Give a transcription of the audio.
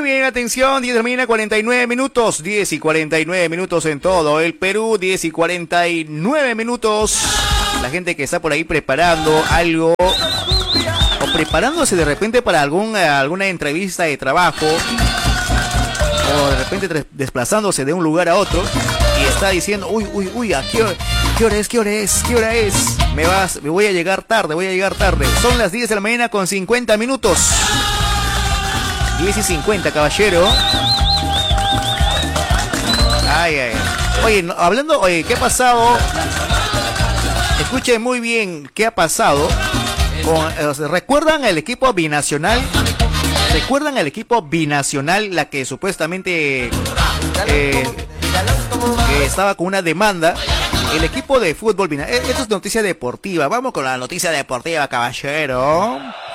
bien, atención, 10 de la mañana, 49 minutos, 10 y 49 minutos en todo el Perú, 10 y 49 minutos. La gente que está por ahí preparando algo, o preparándose de repente para alguna entrevista de trabajo, o de repente desplazándose de un lugar a otro, y está diciendo, uy, ¿a qué hora es? Me voy a llegar tarde. Son las 10 de la mañana con 50 minutos. 10 y 50, caballero. Ay. Oye, ¿qué ha pasado? Escuchen muy bien qué ha pasado. ¿Recuerdan el equipo binacional? La que supuestamente que estaba con una demanda? El equipo de fútbol binacional. Esto es noticia deportiva. Vamos con la noticia deportiva, caballero.